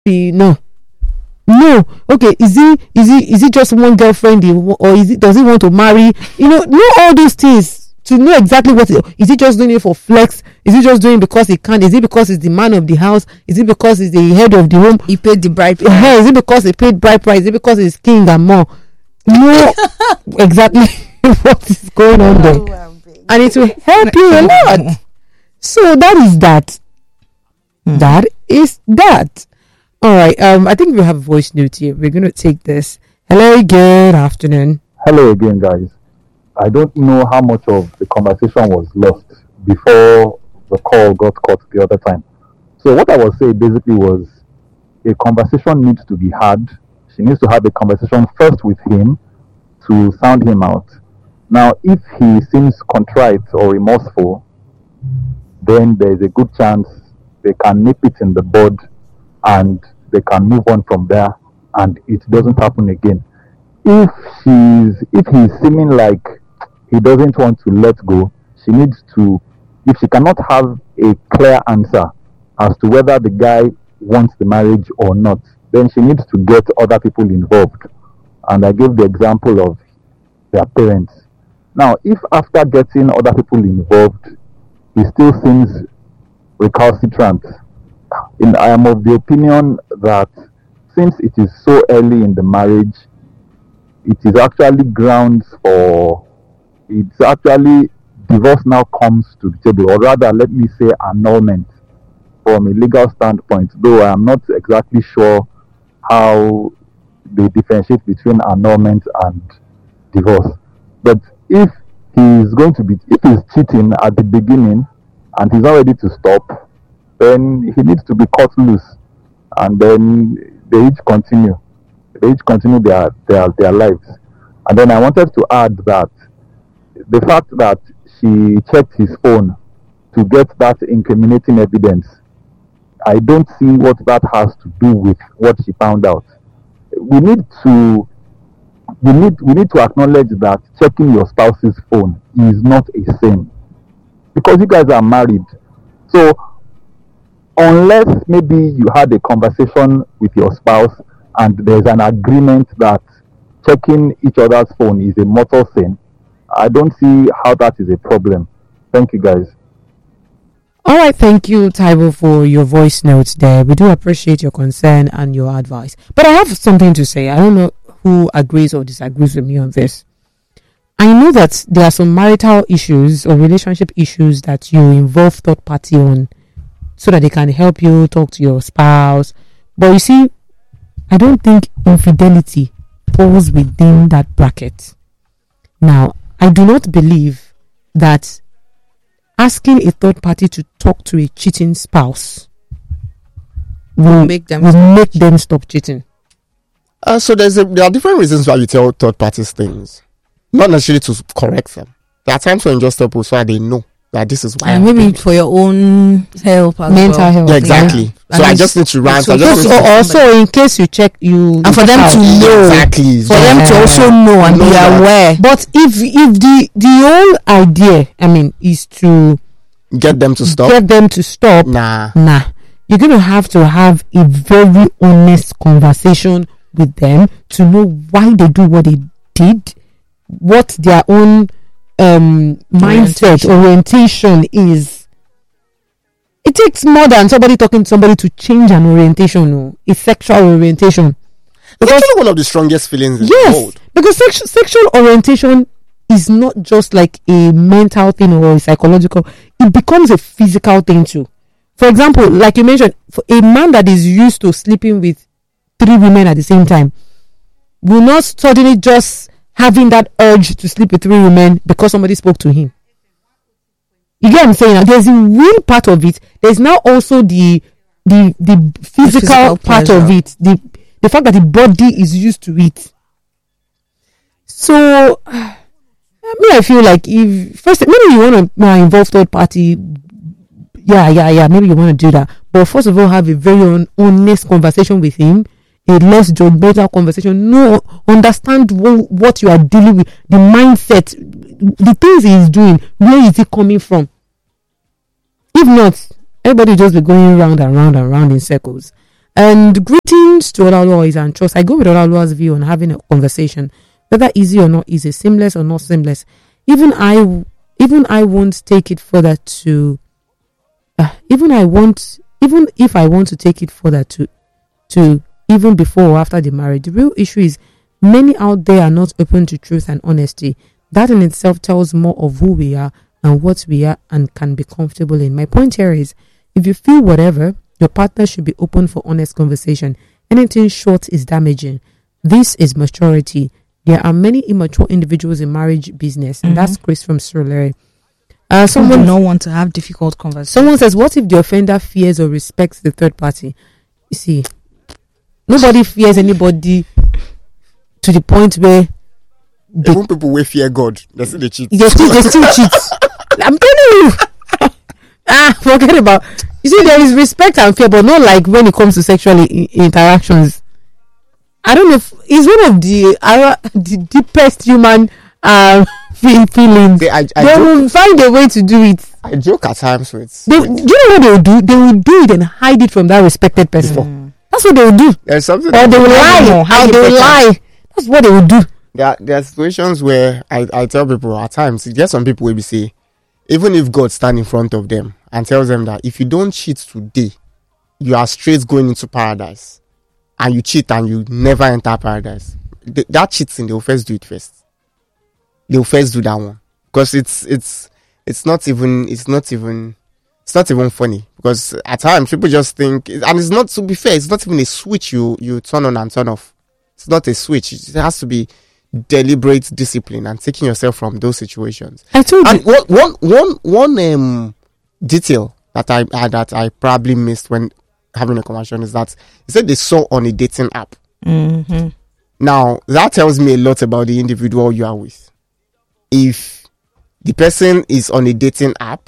No. Okay, is he just one girlfriend, or does he want to marry? Know all those things to know exactly is he just doing it for flex? Is he just doing it because he can? Is it because he's the man of the house? Is it because he's the head of the home? He paid the bride price. Is it because he paid bride price? Is it because he's king and more? Know exactly what is going on there, and it will help you a lot. So that is that. That is that. All right. I think we have a voice note here. We're going to take this. Hello. Good afternoon. Hello again, guys. I don't know how much of the conversation was lost before the call got cut the other time. So what I was saying basically was a conversation needs to be had. She needs to have a conversation first with him to sound him out. Now, if he seems contrite or remorseful, then there's a good chance they can nip it in the bud and they can move on from there and it doesn't happen again. If he's seeming like he doesn't want to let go, she needs to, if she cannot have a clear answer as to whether the guy wants the marriage or not, then she needs to get other people involved. And I gave the example of their parents. Now, if after getting other people involved, he still seems recalcitrant, I am of the opinion that since it is so early in the marriage, it is actually grounds for, it's actually, divorce now comes to the table, or rather, let me say annulment from a legal standpoint, though I am not exactly sure how they differentiate between annulment and divorce. But if he's cheating at the beginning and he's not ready to stop, then he needs to be cut loose, and then they each continue their lives. And then I wanted to add that the fact that she checked his phone to get that incriminating evidence, I don't see what that has to do with what she found out. We need to acknowledge that checking your spouse's phone is not a sin, because you guys are married. So unless maybe you had a conversation with your spouse and there's an agreement that checking each other's phone is a mortal sin, I don't see how that is a problem. Thank you, guys. All right, thank you, Taiwo, for your voice notes there. We do appreciate your concern and your advice. But I have something to say. I don't know who agrees or disagrees with me on this. I know that there are some marital issues or relationship issues that you involve third party on so that they can help you talk to your spouse. But you see, I don't think infidelity falls within that bracket. Now, I do not believe that asking a third party to talk to a cheating spouse will make them stop cheating. So there are different reasons why you tell third parties things, not necessarily to correct them. There are times when you just tell people so that they know that this is why. And maybe for your own help, mental health. Yeah, exactly. Yeah. So I just need to rant. Also, in case you check, and for them to know, exactly, for them to also know and be aware. But if the whole idea, is to get them to stop, nah, you're gonna have to have a very honest conversation with them to know why they do what they did, what their own mindset orientation is. It takes more than somebody talking to somebody to change an orientation, a sexual orientation. Because it's one of the strongest feelings in the world. Because sexual orientation is not just like a mental thing or a psychological. It becomes a physical thing too. For example, like you mentioned, for a man that is used to sleeping with 3 women at the same time will not suddenly just having that urge to sleep with 3 women because somebody spoke to him. You get what I'm saying? Now, there's a real part of it. There's now also the physical part of it. The fact that the body is used to it. So, I feel like if first maybe you want to involve third party, maybe you want to do that. But first of all, have a very honest conversation with him, a less judgmental conversation. Understand what you are dealing with, the mindset, the things he is doing. Where is he coming from? If not, everybody just be going round and round and round in circles. And greetings to Olaoluwa and trust. I go with Olaoluwa's view on having a conversation, whether easy or not easy, seamless or not seamless. Even I won't take it further to. Even if I want to take it further to even before or after the marriage. The real issue is many out there are not open to truth and honesty. That in itself tells more of who we are and what we are and can be comfortable in. My point here is, if you feel whatever, your partner should be open for honest conversation. Anything short is damaging. This is maturity. There are many immature individuals in marriage business, and that's Chris from Surulere. Someone do not want to have difficult conversations. Someone says, what if the offender fears or respects the third party? You see, nobody fears anybody to the point where even people will fear God. They still cheat. They still cheat. I'm telling you. Forget about. You see, there is respect and fear, but not like when it comes to sexual interactions. I don't know. It's one of the deepest human feelings. They will find a way to do it. I joke at times with. Do you know what they will do? They will do it and hide it from that respected person. That's what they will do. There's something. Or they will lie. They will lie. That's what they will do. There are situations where I tell people at times, there's some people will be say, even if God stand in front of them and tells them that if you don't cheat today, you are straight going into paradise, and you cheat and you never enter paradise, that cheating, they will first do it first. They will first do that one because it's not even funny, because at times people just think, and it's not, to be fair, it's not even a switch you turn on and turn off. It's not a switch. It has to be deliberate discipline and taking yourself from those situations. I told you. One detail that I probably missed when having a conversation is that he said they saw on a dating app. Mm-hmm. Now that tells me a lot about the individual you are with. If the person is on a dating app,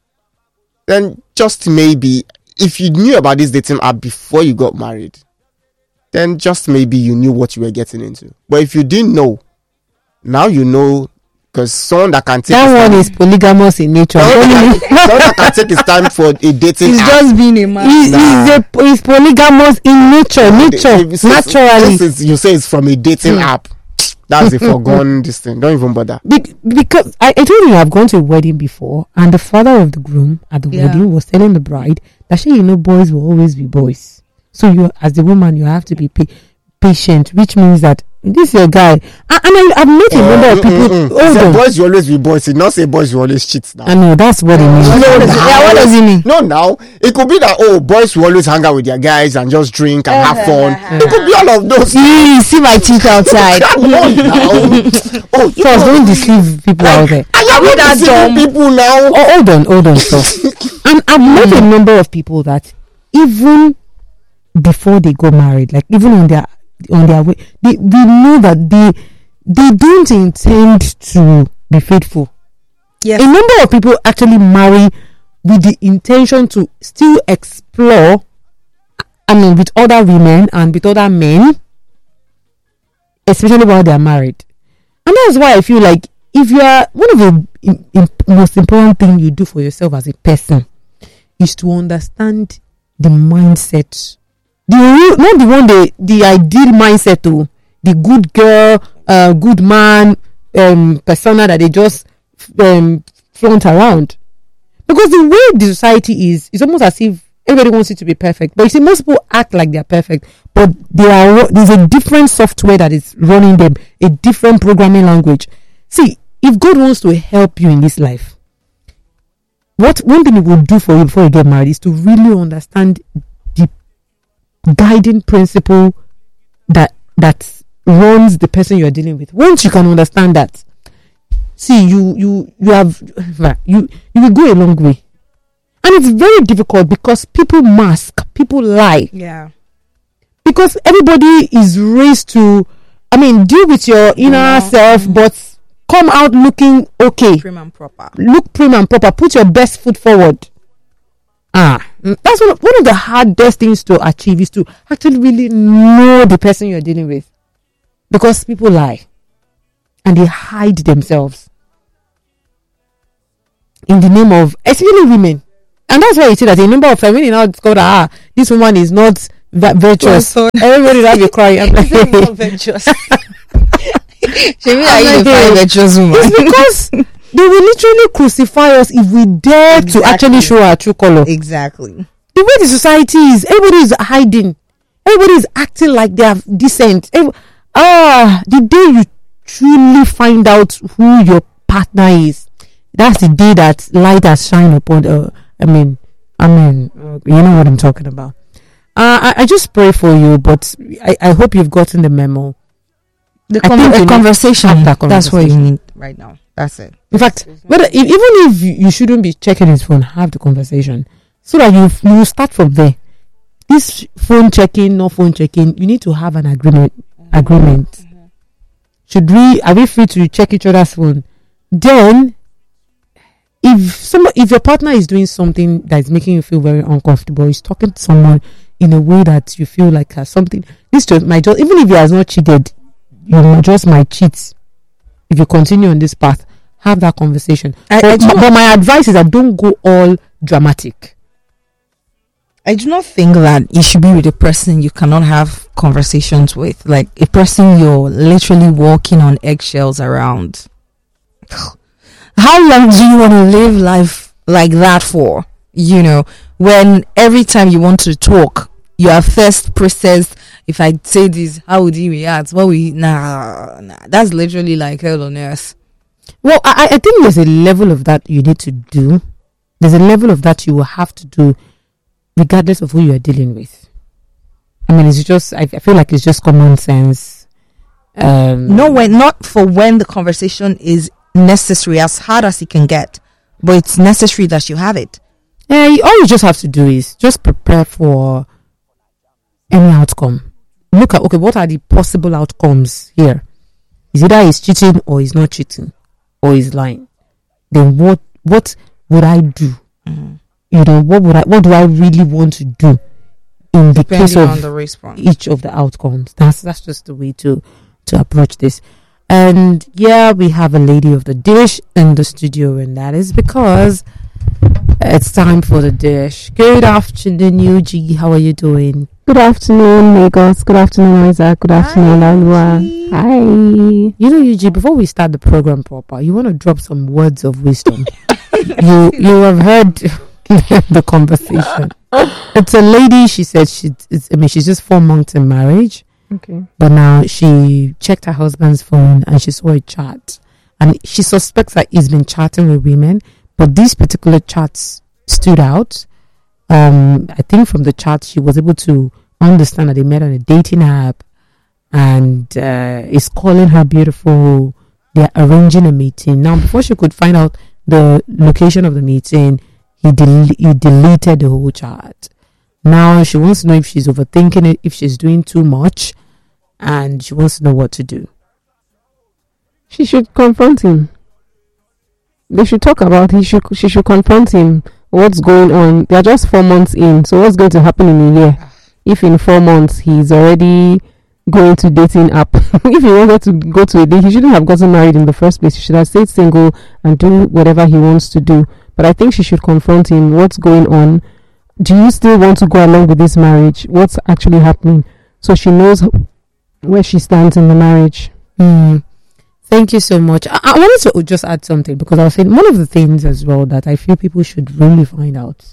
then just maybe if you knew about this dating app before you got married, then just maybe you knew what you were getting into. But if you didn't know, now you know, because someone that can take that one is polygamous in nature. Someone that can take his time for a dating he's app. Just being a man. He's polygamous in nature. Naturally. You say it's from a dating app. That's a foregone this thing. Don't even bother. Because I told you I've gone to a wedding before, and the father of the groom at the wedding was telling the bride that boys will always be boys. So you, as the woman, you have to be patient, which means that this is your guy. And I've met a number of people. Say boys will always be boys. He not say boys will always cheat now. I know, that's what it means. What does it mean? No, now it could be that boys will always hang out with their guys and just drink and have fun. It could be all of those. See my teeth outside. First, don't deceive people out there. Are we that dumb people now? Hold on, so. And I've met a number of people that even before they go married, like even on their way, they know that they don't intend to be faithful. Yes. A number of people actually marry with the intention to still explore, with other women and with other men, especially while they are married. And that's why I feel like if you are, one of the most important things you do for yourself as a person is to understand the mindset. Not the ideal mindset, the good girl, good man, persona that they just flaunt around. Because the way the society is, it's almost as if everybody wants it to be perfect. But you see, most people act like they're perfect, but there's a different software that is running them, a different programming language. See, if God wants to help you in this life, one thing He will do for you before you get married is to really understand guiding principle that runs the person you are dealing with. Once you can understand that, see, you will go a long way. And it's very difficult because people mask, people lie. Yeah. Because everybody is raised to, deal with your inner self, but come out looking okay. Prim and proper. Look prim and proper. Put your best foot forward. That's one of the hardest things to achieve, is to actually really know the person you're dealing with, because people lie and they hide themselves in the name of, especially women. And that's why you see that a number of times when you now discover that this woman is not virtuous. Everybody that be crying. I'm like, Not virtuous. She mean I'm I like, find virtuous woman. it's because they will literally crucify us if we dare to actually show our true color. Exactly. The way the society is, everybody is hiding. Everybody is acting like they are decent. The day you truly find out who your partner is, that's the day that light has shined upon. You know what I'm talking about. I just pray for you, but I hope you've gotten the memo. The I think you need conversation. to have that That's what you conversation. need right now. That's it. In fact, even if you shouldn't be checking his phone, have the conversation so that you start from there. This phone checking, no phone checking, you need to have an agreement. Are we free to check each other's phone? Then, if your partner is doing something that is making you feel very uncomfortable, is talking to someone in a way that you feel like something, might just, even if he has not cheated, you just might cheat. If you continue on this path, have that conversation. But my advice is that don't go all dramatic. I do not think that you should be with a person you cannot have conversations with, like a person you're literally walking on eggshells around. How long do you want to live life like that for? You know, when every time you want to talk, you are first processed. If I say this, how would he react? Nah. That's literally like hell on earth. Well, I think there's a level of that you need to do. There's a level of that you will have to do, regardless of who you are dealing with. I mean, it's just, I feel like it's just common sense. Not for when the conversation is necessary, as hard as it can get, but it's necessary that you have it. Yeah, all you just have to do is just prepare for any outcome. Look at, what are the possible outcomes here? Is either he's cheating or he's not cheating or he's lying. Then what would I do? Mm-hmm. You know, what do I really want to do in the case of on the response. each of the outcomes? That's just the way to approach this. And yeah, we have a lady of the dish in the studio, and that is because it's time for the dish. Good afternoon, Yuji. How are you doing? Good afternoon, Lagos. Good afternoon, Isaac. Good afternoon, Alua. Hi. You know, Yuji, before we start the program proper, you want to drop some words of wisdom. you have heard the conversation. It's a lady. She said she's just 4 months in marriage. Okay. But now she checked her husband's phone and she saw a chat, and she suspects that he's been chatting with women, but these particular chats stood out. I think from the chat she was able to understand that they met on a dating app, and is calling her beautiful. They're arranging a meeting. Now, before she could find out the location of the meeting, he deleted the whole chat. Now she wants to know if she's overthinking it, if she's doing too much, and she wants to know what to do. She should confront him. They should talk about it. She should confront him. What's going on? They're just 4 months in. So what's going to happen in a year? If in 4 months he's already going to dating app. If he wanted to go to a date, he shouldn't have gotten married in the first place. He should have stayed single and do whatever he wants to do. But I think she should confront him. What's going on? Do you still want to go along with this marriage? What's actually happening? So she knows where she stands in the marriage. Thank you so much. I wanted to just add something, because I was saying one of the things as well that I feel people should really find out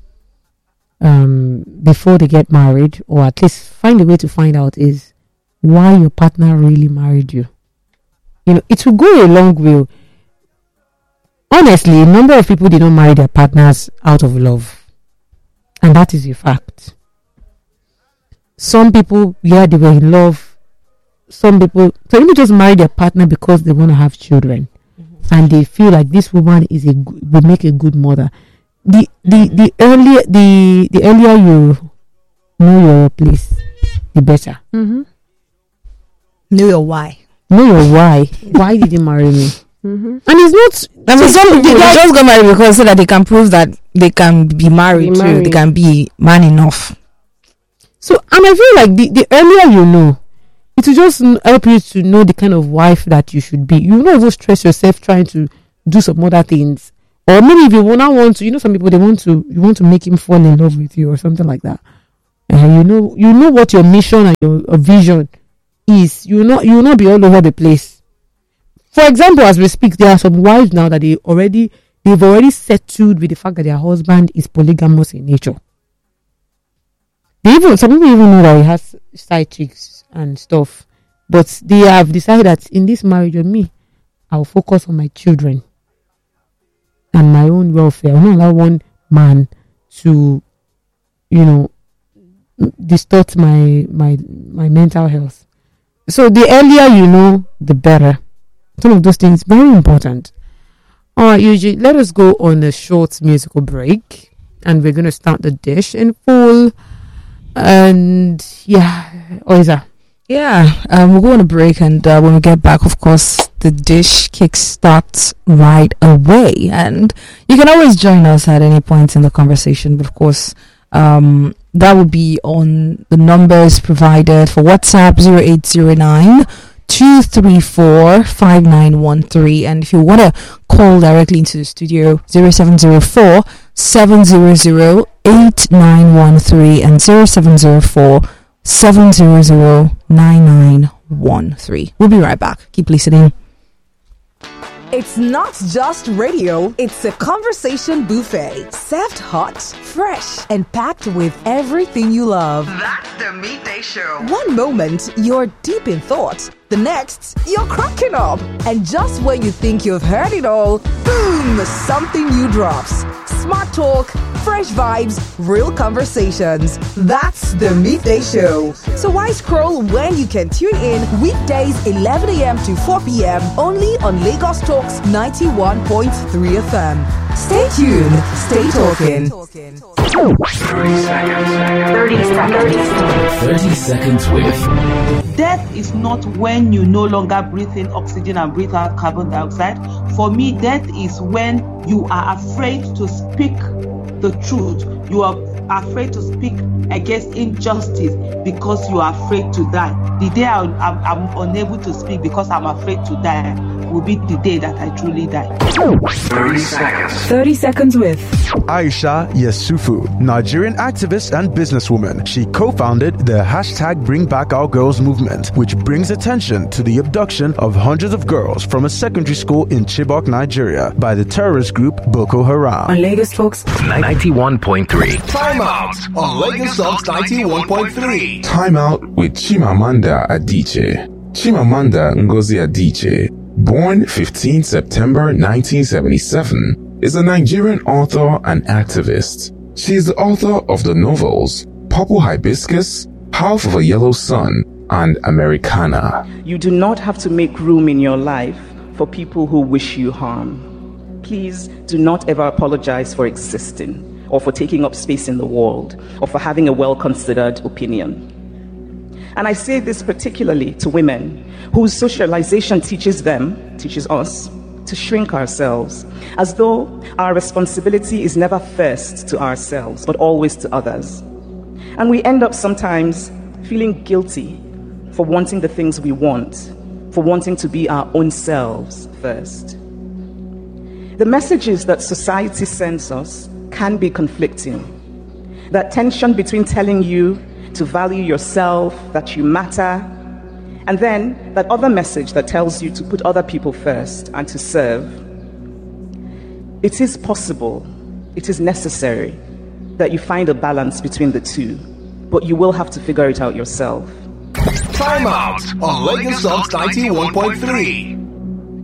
before they get married, or at least find a way to find out, is why your partner really married you. You know, it will go a long way. Honestly, a number of people did not marry their partners out of love. And that is a fact. Some people, yeah, they were in love. Some people just marry their partner because they want to have children, and they feel like this woman will make a good mother. The earlier you know your place, the better. Know your why. Know your why. Why did you marry me? And it's not. I mean, some people they just get married because so that they can prove that they can be married too. They can be man enough. So, and I feel like the earlier you know, it will just help you to know the kind of wife that you should be. You will not even stress yourself trying to do some other things. Or maybe if you want to, you know, some people you want to make him fall in love with you or something like that. And you know what your mission and your vision is. You will not be all over the place. For example, as we speak, there are some wives now that they've already settled with the fact that their husband is polygamous in nature. Some people even know that he has side chicks and stuff, but they have decided that in this marriage with me, I'll focus on my children and my own welfare. I will not allow one man to, distort my mental health. So the earlier you know, the better. Some of those things very important. All right, Eugene, let us go on a short musical break, and we're going to start the dish in full. And Oiza. Yeah, we'll go on a break, and when we get back, of course, the dish kickstarts right away. And you can always join us at any point in the conversation, but of course, that will be on the numbers provided for WhatsApp 0809 234 5913, and if you want to call directly into the studio, 0704 700 8913 and 0704 700 9913. We'll be right back. Keep listening. It's not just radio, it's a conversation buffet. Served hot, fresh, and packed with everything you love. That's the Midday Show. One moment, you're deep in thought. The next, you're cracking up. And just when you think you've heard it all, boom, something new drops. Smart talk, fresh vibes, real conversations. That's the Midday Show. So why scroll when you can tune in weekdays 11 a.m. to 4 p.m. only on Lagos Talks 91.3 FM. Stay tuned, stay talking. 30 seconds with. Death is not when you no longer breathe in oxygen and breathe out carbon dioxide. For me, death is when you are afraid to speak the truth. You are afraid to speak against injustice because you are afraid to die. The day I'm unable to speak because I'm afraid to die will be the day that I truly die. 30 seconds. 30 seconds with Aisha Yesufu, Nigerian activist and businesswoman. She co-founded the hashtag Bring Back Our Girls movement, which brings attention to the abduction of hundreds of girls from a secondary school in Chibok, Nigeria, by the terrorist group Boko Haram. on Lagos Talks 91.3. Time out on Lagos Talks 91.3. Time Out with Chimamanda Adichie. Chimamanda Ngozi Adichie, born 15 September 1977, is a Nigerian author and activist. She is the author of the novels Purple Hibiscus, Half of a Yellow Sun, and Americana. You do not have to make room in your life for people who wish you harm. Please do not ever apologize for existing, or for taking up space in the world, or for having a well-considered opinion. And I say this particularly to women whose socialization teaches us, to shrink ourselves, as though our responsibility is never first to ourselves, but always to others. And we end up sometimes feeling guilty for wanting the things we want, for wanting to be our own selves first. The messages that society sends us can be conflicting. That tension between telling you to value yourself, that you matter, and then that other message that tells you to put other people first and to serve. It is possible, it is necessary that you find a balance between the two, but you will have to figure it out yourself. Time out on Lagos Talks 91.3.